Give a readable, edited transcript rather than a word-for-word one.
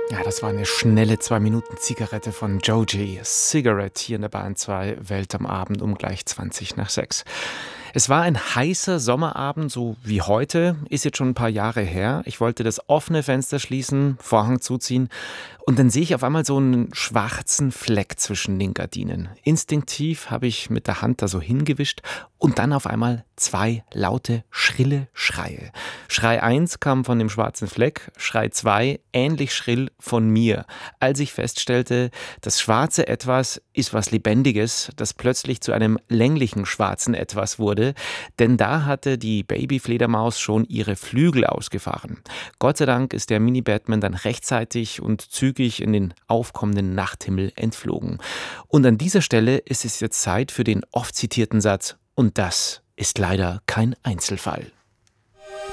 Ja, das war eine schnelle 2 Minuten Zigarette von Joji. Cigarette hier in der Bahn 2 Welt am Abend um gleich 20 nach 6. Es war ein heißer Sommerabend, so wie heute, ist jetzt schon ein paar Jahre her. Ich wollte das offene Fenster schließen, Vorhang zuziehen und dann sehe ich auf einmal so einen schwarzen Fleck zwischen den Gardinen. Instinktiv habe ich mit der Hand da so hingewischt und dann auf einmal zwei laute, schrille Schreie. Schrei eins kam von dem schwarzen Fleck, Schrei 2 ähnlich schrill von mir, als ich feststellte, das schwarze Etwas ist was Lebendiges, das plötzlich zu einem länglichen schwarzen Etwas wurde, denn da hatte die Babyfledermaus schon ihre Flügel ausgefahren. Gott sei Dank ist der Mini-Batman dann rechtzeitig und zügig in den aufkommenden Nachthimmel entflogen. Und an dieser Stelle ist es jetzt Zeit für den oft zitierten Satz: Und das ist leider kein Einzelfall.